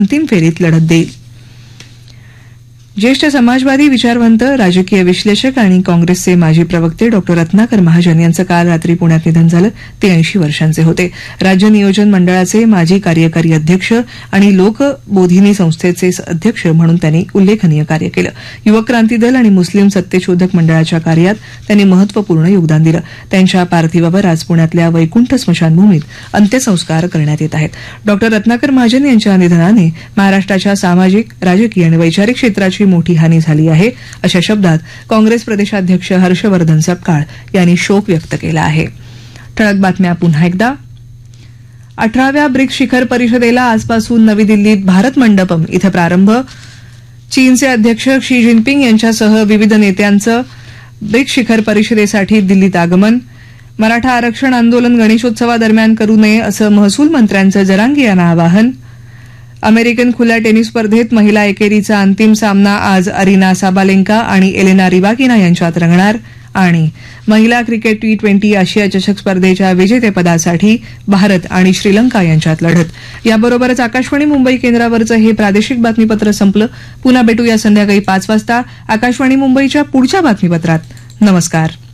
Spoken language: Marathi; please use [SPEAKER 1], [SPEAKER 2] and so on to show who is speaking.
[SPEAKER 1] अंतिम फेरीत लढत देईल. ज्येष्ठ समाजवादी विचारवंत, राजकीय विश्लेषक आणि काँग्रेसचे माजी प्रवक्ते डॉ रत्नाकर महाजन यांचं काल रात्री पुण्यात निधन झालं. ते 80 वर्षांचे होते. राज्य नियोजन मंडळाचे माजी कार्यकारी अध्यक्ष आणि लोकबोधिनी संस्थेचे अध्यक्ष म्हणून त्यांनी उल्लेखनीय कार्य केलं. युवक क्रांती दल आणि मुस्लिम सत्यशोधक मंडळाच्या कार्यात त्यांनी महत्वपूर्ण योगदान दिलं. त्यांच्या पार्थिवावर आज पुण्यातल्या वैकुंठ स्मशानभूमीत अंत्यसंस्कार करण्यात येत आहेत. डॉ रत्नाकर महाजन यांच्या निधनाने महाराष्ट्राच्या सामाजिक, राजकीय आणि वैचारिक क्षेत्राची मोठी हानी झाली आहे, अशा शब्दात काँग्रेस प्रदेशाध्यक्ष हर्षवर्धन सपकाळ यांनी शोक व्यक्त केला आहे. ठळक बातम्या पुन्हा एकदा. 18व्या ब्रिक्स शिखर परिषदेला आजपासून नवी दिल्लीत भारत मंडपम इथं प्रारंभ. चीनचे अध्यक्ष शी जिनपिंग यांच्यासह विविध नेत्यांचं ब्रिक्स शिखर परिषदेसाठी दिल्लीत आगमन. मराठा आरक्षण आंदोलन गणेशोत्सवादरम्यान करू नये असं महसूल मंत्र्यांचं जरांगे यांना आवाहन. अमेरिकन खुल्या टेनिस स्पर्धेत महिला एकेरीचा अंतिम सामना आज अरिना साबालेंका आणि एलेना रिबाकिना यांच्यात रंगणार. आणि महिला क्रिकेट T20 आशिया चषक स्पर्धेच्या विजेतेपदासाठी भारत आणि श्रीलंका यांच्यात लढत. याबरोबरच आकाशवाणी मुंबई केंद्रावरचं हे प्रादेशिक बातमीपत्र संपलं. पुन्हा भेटूया संध्याकाळी 5 वाजता आकाशवाणी मुंबईच्या पुढच्या बातमीपत्रात. नमस्कार.